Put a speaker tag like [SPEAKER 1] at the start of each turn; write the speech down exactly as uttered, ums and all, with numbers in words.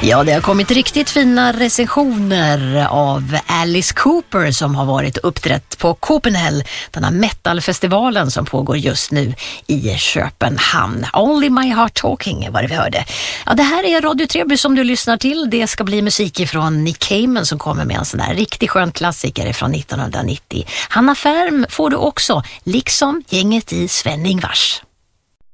[SPEAKER 1] Ja, det har kommit riktigt fina recensioner av Alice Cooper som har varit uppträtt på Copenhagen, den här metalfestivalen som pågår just nu i Köpenhamn. Only My Heart Talking var det vi hörde. Ja, det här är Radio Treby som du lyssnar till. Det ska bli musik ifrån Nick Cayman som kommer med en sån där riktigt skön klassiker från nittonhundranittio. Hanna Färm får du också, liksom gänget i Sven Ingvars.